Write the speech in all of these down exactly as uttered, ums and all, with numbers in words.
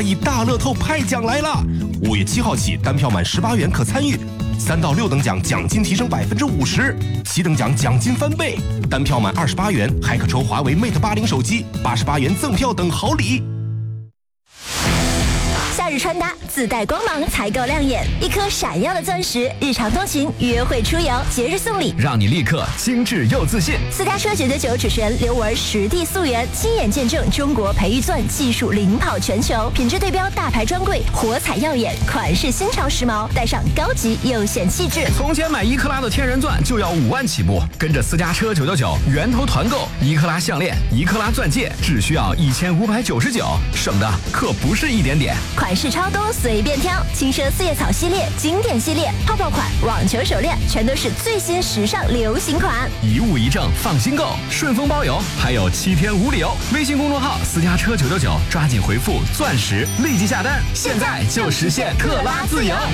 亿大乐透派奖来了！五月七号起，单票满十八元可参与。三到六等奖奖金提升百分之五十，七等奖奖金翻倍，单票满二十八元还可抽华为 Mate 八零手机，八十八元赠票等好礼。 夏日穿搭自带光芒，才够亮眼。一颗闪耀的钻石，日常通勤、约会出游、节日送礼， 让你立刻精致又自信。 私家车九九九主持人刘雯实地溯源，亲眼见证中国培育钻技术领跑全球，品质对标大牌专柜，火彩耀眼，款式新潮时髦，带上高级又显气质。 从前买一克拉的天然钻就要五万起步，跟着私家车九九九源头团购，一克拉项链、一克拉钻戒只需要一千五百九十九，省的可不是一点点。 款式超多，随便挑，轻奢四叶草系列、经典系列、泡泡款、网球手链，全都是最新时尚流行款。 一物一证，放心购，顺丰包邮，还有七天无理由。微信公众号私家车九九九，抓紧回复钻石，立即下单，现在就实现特拉自由。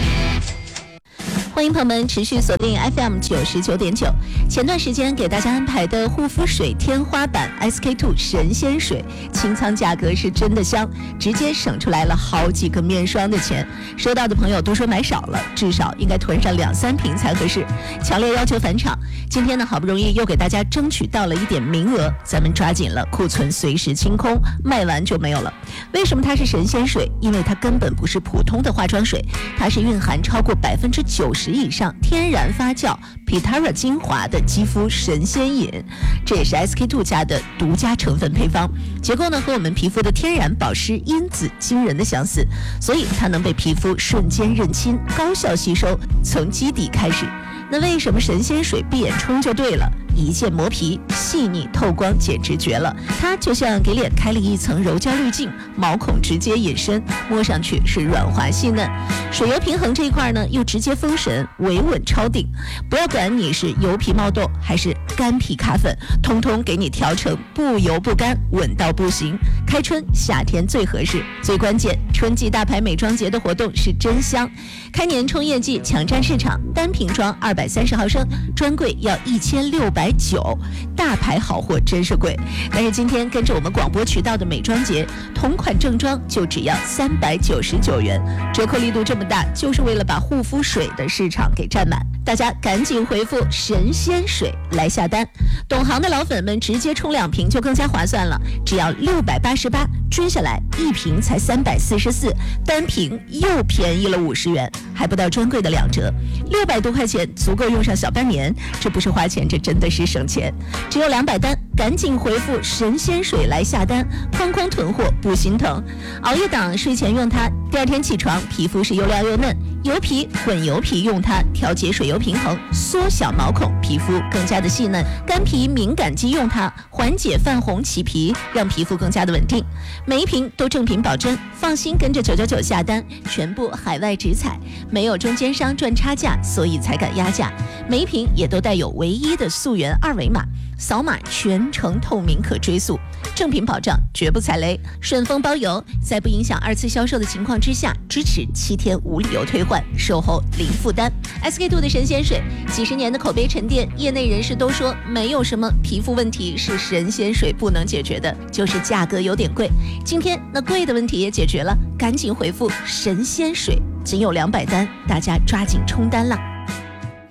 欢迎朋友们持续锁定 F M 九十九点九。前段时间给大家安排的护肤水天花板 S K two 神仙水，清仓价格是真的香，直接省出来了好几个面霜的钱。收到的朋友都说买少了，至少应该囤上两三瓶才合适，强烈要求返场。今天呢，好不容易又给大家争取到了一点名额，咱们抓紧了，库存随时清空，卖完就没有了。为什么它是神仙水？因为它根本不是普通的化妆水，它是蕴含超过百分之九十以上天然发酵 Pitara 精华的肌肤神仙饮，这也是 S K two 家的独家成分配方。结构呢和我们皮肤的天然保湿因子惊人的相似，所以它能被皮肤瞬间认亲，高效吸收，从基底开始。那为什么神仙水闭眼冲就对了？一键磨皮，细腻透光，简直绝了！它就像给脸开了一层柔焦滤镜，毛孔直接隐身，摸上去是软滑细嫩。水油平衡这一块呢，又直接封神，维稳超顶。不要管你是油皮冒痘还是干皮卡粉，通通给你调成不油不干，稳到不行。开春夏天最合适，最关键，春季大牌美妆节的活动是真香。开年冲业绩，抢占市场，单瓶装二百三十毫升，专柜要一千六百九，大牌好货真是贵。但是今天跟着我们广播渠道的美妆节，同款正装就只要三百九十九元，折扣力度这么大，就是为了把护肤水的市场给占满。大家赶紧回复神仙水来下单，懂行的老粉们直接冲两瓶就更加划算了，只要六百八十八，追下来一瓶才三百四十四，单瓶又便宜了五十元，还不到专柜的两折，六百多块钱足够用上小半年，这不是花钱，这真的是省钱。只有两百单，赶紧回复神仙水来下单，哐哐囤货不心疼。熬夜党睡前用它，第二天起床皮肤是又亮又嫩。油皮混油皮用它调节水油平衡，缩小毛孔，皮肤更加的细嫩。干皮敏感肌用它缓解泛红起皮，让皮肤更加的稳定。每一瓶都正品保真，放心跟着九九九下单，全部海外直采，没有中间商赚差价，所以才敢压价。每一瓶也都带有唯一的溯源二维码，扫码全程透明可追溯，正品保障绝不踩雷，顺丰包邮，在不影响二次销售的情况之下，支持七天无理由退换，售后零负担。 S K two 的神仙水，几十年的口碑沉淀，业内人士都说没有什么皮肤问题是神仙水不能解决的，就是价格有点贵。今天那贵的问题也解决了，赶紧回复神仙水，仅有两百单，大家抓紧冲单了。